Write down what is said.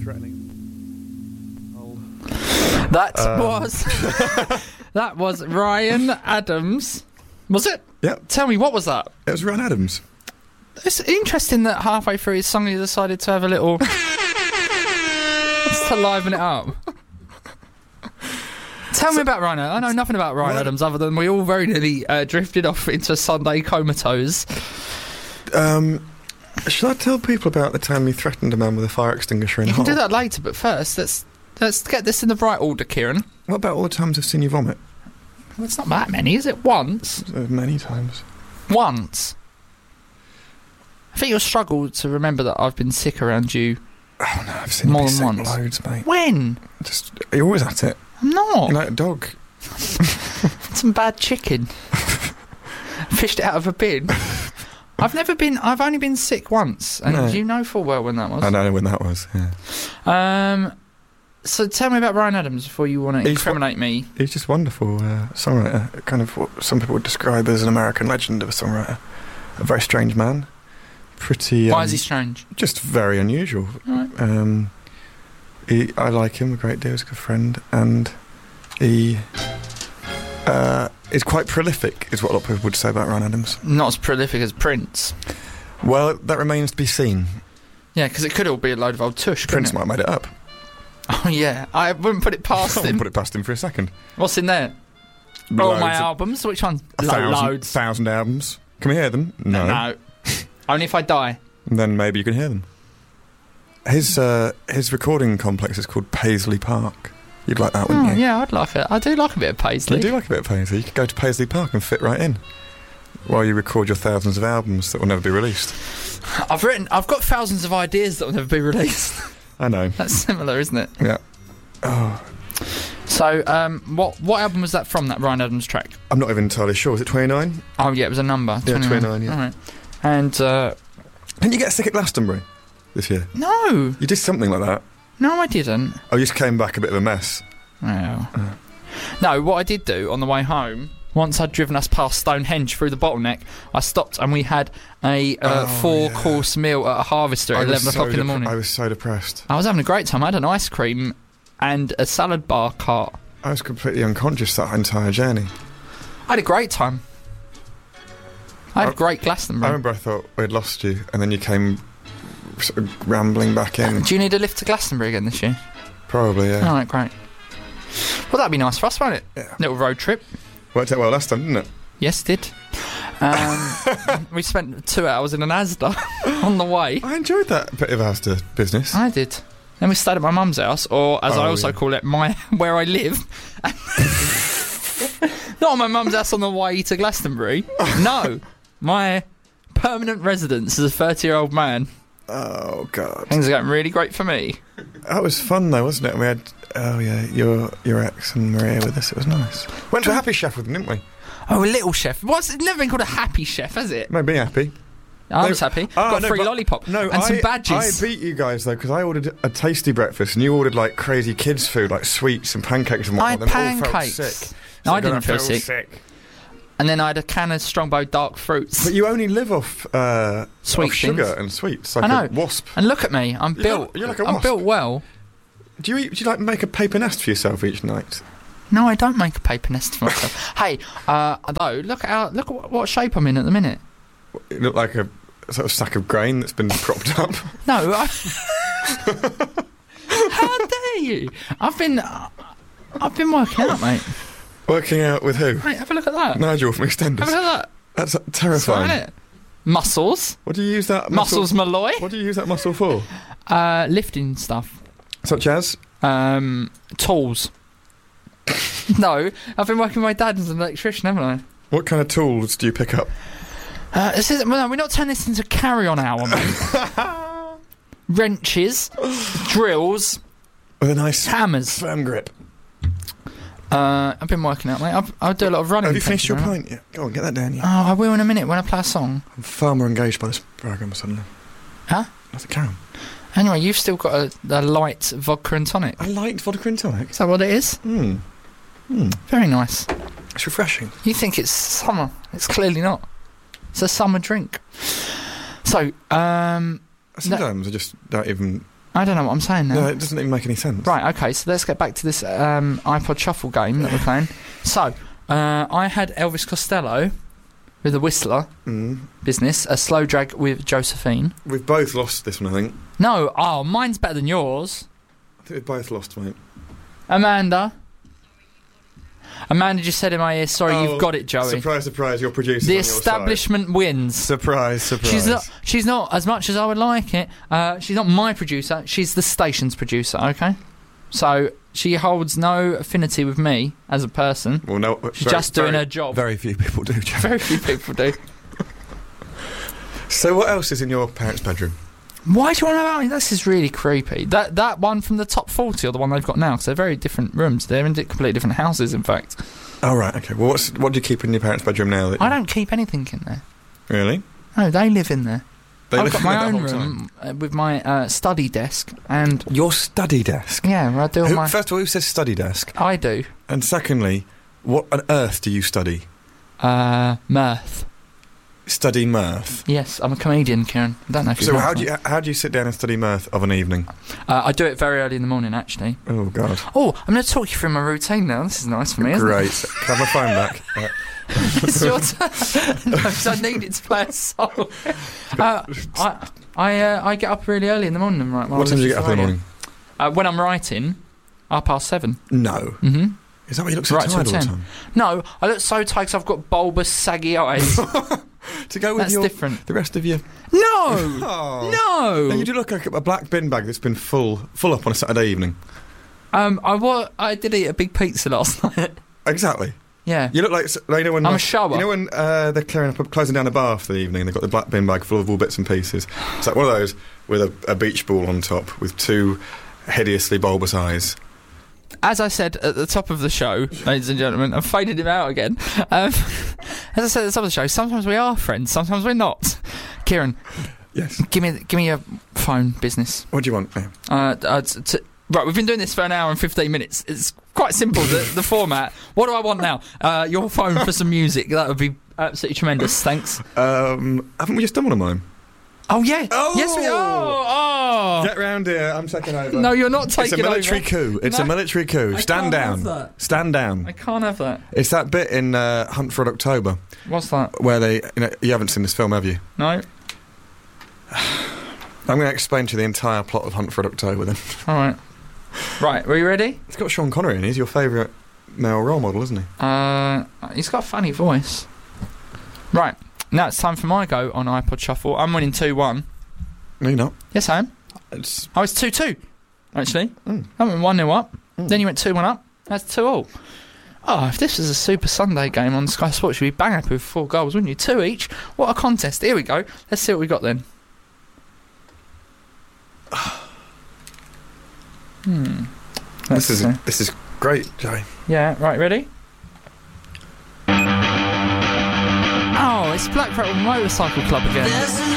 threatening. That was Ryan Adams. Was it? Yeah. Tell me, what was that? It was Ryan Adams. It's interesting that halfway through his song he decided to have a little... just to liven it up. Tell me about Ryan. I know nothing about Ryan Adams other than we all very nearly drifted off into a Sunday comatose. Shall I tell people about the time you threatened a man with a fire extinguisher in You a can hole? do that later, but first, let's get this in the right order, Kieran. What about all the times I've seen you vomit? Well, it's not that many, is it? Once? Many times. Once? I think you'll struggle to remember that I've been sick around you. Oh no, I've seen you More be than sick once. loads, mate. When? You're always at it. I'm not. You're like a dog. Some bad chicken. Fished it out of a bin. I've only been sick once, and No. you know full well when that was. I know when that was, yeah. So tell me about Ryan Adams before you want to incriminate me. He's just wonderful songwriter. Kind of what some people would describe as an American legend of a songwriter. A very strange man. Pretty... Why is he strange? Just very unusual. Right. I like him a great deal. He's a good friend. And he is quite prolific, is what a lot of people would say about Ryan Adams. Not as prolific as Prince. Well, that remains to be seen. Yeah, because it could all be a load of old tush, couldn't Prince it? might have made it up. Oh, yeah. I wouldn't put it past I wouldn't him. put it past him for a second. What's in there? All my albums? Which ones? Loads. 1,000 albums. Can we hear them? No. Only if I die. Then maybe you can hear them. His recording complex is called Paisley Park. You'd like that, wouldn't you? Yeah, I'd like it. I do like a bit of Paisley. You do like a bit of Paisley. You could go to Paisley Park and fit right in while you record your thousands of albums that will never be released. I've got thousands of ideas that will never be released. I know. That's similar, isn't it? Yeah. Oh. So, what album was that from, that Ryan Adams track? I'm not even entirely sure. Was it 29? Oh, yeah, it was a number. Yeah, 29, yeah. All right. And, didn't you get sick at Glastonbury this year? no. You did something like that. No, I didn't. Oh, you just came back a bit of a mess. Oh. No, what I did do on the way home, once I'd driven us past Stonehenge through the bottleneck, I stopped and we had a four-course meal at a Harvester at 11 o'clock in the morning. I was so depressed. I was having a great time. I had an ice cream and a salad bar cart. I was completely unconscious that entire journey. I had a great time. I had a great I Glastonbury. remember I thought we'd lost you, and then you came sort of rambling back in. Do you need a lift to Glastonbury again this year? Probably, yeah. Alright, great. Well, that'd be nice for us, won't it? Yeah. Little road trip. Worked out well last time, didn't it? Yes, did. We spent 2 hours in an Asda on the way. I enjoyed that bit of Asda business. I did. Then we stayed at my mum's house, or as I also call it, where I live. Not on my mum's house on the way to Glastonbury. No, my permanent residence as a 30-year-old man. Oh, God. Things are going really great for me. That was fun, though, wasn't it? We had, your ex and Maria with us. It was nice. Went to a Happy Chef with them, didn't we? Oh, a little chef. It's never been called a happy chef, has it? Made me happy. I was happy. Got a free lollipop. And some badges. I beat you guys, though, because I ordered a tasty breakfast and you ordered, like, crazy kids' food, like sweets and pancakes and whatnot. I had All felt pancakes. sick. No, So I didn't feel feel sick. And then I had a can of Strongbow dark fruits. But you only live off Sweet off sugar things. and sweets, like I know. a wasp. And look at me. I'm built. You're like a I'm wasp. built well. Do you like make a paper nest for yourself each night? No, I don't make a paper nest for myself. Hey, though, look at what shape I'm in at the minute. You look like a sort of sack of grain that's been propped up. No, how dare you? I've been working out, mate. Working out with who? Mate, have a look at that. Nigel from EastEnders. Have a look at that. That's terrifying. Isn't it? Muscles. What do you use that Muscles Malloy. What do you use that muscle for? Lifting stuff. Such as? Tools. No, I've been working with my dad as an electrician, haven't I? What kind of tools do you pick up? We're not turning this into carry-on hour, mate. Wrenches, drills, with a nice hammers, firm grip. I've been working out, mate. I'll do a lot of running. Have you finished your pint yet? Go on, get that down. Oh, I will in a minute when I play a song. I'm far more engaged by this programme suddenly. Huh? I think Karen. Anyway, you've still got a light vodka and tonic. I liked vodka and tonic. Is that what it is? Very nice. It's refreshing. You think it's summer. It's clearly not. It's a summer drink. So, sometimes I just don't even I don't know what I'm saying now. No, it doesn't even make any sense. Right, okay, so let's get back to this iPod Shuffle game that we're playing. So, I had Elvis Costello with the Whistler business, a slow drag with Josephine. We've both lost this one, I think. No, mine's better than yours. I think we've both lost, mate. Amanda just said in my ear, sorry, you've got it, Joey. Surprise, surprise, your producer's The on your side. establishment wins. Surprise, surprise. She's not, as much as I would like it, she's not my producer, she's the station's producer, okay? So, she holds no affinity with me as a person. Well, no, she's just doing her job. Very few people do, Joe. Very few people do. So what else is in your parents' bedroom? Why do you want to know? This is really creepy. That one from the top 40 or the one they've got now, because they're very different rooms. They're in completely different houses, in fact. Oh, right, okay. Well, what do you keep in your parents' bedroom now? I don't keep anything in there. Really? No, they live in there. I've got my own the whole room with my study desk and... Your study desk? Yeah, where I do all my... First of all, who says study desk? I do. And secondly, what on earth do you study? Mirth. Study mirth? Yes, I'm a comedian, Kieran. I don't know if you know. So how do you sit down and study mirth of an evening? I do it very early in the morning, actually. Oh, God. Oh, I'm going to talk you through my routine now. This is nice for me, isn't it? Great. Can I have my phone back? It's your turn. No, because I need it to play a song. I get up really early in the morning and write. What time do you get up in the morning? When I'm writing, 7:30. No. Mm-hmm. Is that why you look so tired all the time? No, I look so tired because I've got bulbous, saggy eyes. To go with different. The rest of you. No! Oh. No! You do look like a black bin bag that's been full up on a Saturday evening. I did eat a big pizza last night. Exactly. Yeah. You look like when I'm a shower. You know when they're closing down a bar for the evening and they've got the black bin bag full of all bits and pieces. It's like one of those with a beach ball on top with two hideously bulbous eyes. As I said at the top of the show, ladies and gentlemen, I've faded him out again. As I said at the top of the show, sometimes we are friends, sometimes we're not. Kieran. Yes. Give me your phone business. What do you want? Right, we've been doing this for an hour and 15 minutes. It's quite simple, the format. What do I want now? Your phone for some music. That would be absolutely tremendous. Thanks. Haven't we just done one of mine? Oh, yeah. Oh! Yes, we are. Oh! Get round here. I'm taking over. No, you're not taking over. It's a military coup. It's a military coup. Stand down. Stand down. I can't have that. It's that bit in Hunt for Red October. What's that? Where they... you haven't seen this film, have you? No. I'm going to explain to you the entire plot of Hunt for Red October then. All right. Right, are you ready? It's got Sean Connery in. He's your favourite male role model, isn't he? He's got a funny voice. Right, now it's time for my go on iPod Shuffle. I'm winning 2-1. No, you're not. Yes, I am. It's 2-2, actually. I went 1-0 up. Then you went 2-1 up. That's 2-2. Oh, if this was a Super Sunday game on Sky Sports, you'd be bang happy with 4 goals, wouldn't you? 2 each. What a contest. Here we go. Let's see what we got then. This is great, Joey. Yeah, right, ready? Oh, it's Black Rattle Motorcycle Club again.